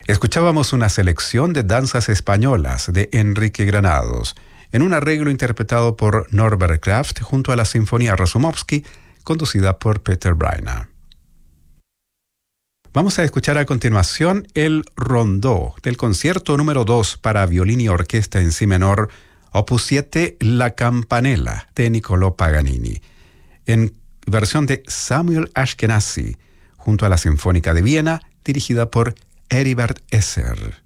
Escuchábamos una selección de danzas españolas de Enrique Granados, en un arreglo interpretado por Norbert Kraft junto a la Sinfonía Razumovsky, conducida por Peter Braina. Vamos a escuchar a continuación el Rondó del concierto número 2 para violín y orquesta en si menor, opus 7, La Campanella, de Niccolò Paganini, en versión de Samuel Ashkenazi, junto a la Sinfónica de Viena, dirigida por Heribert Esser.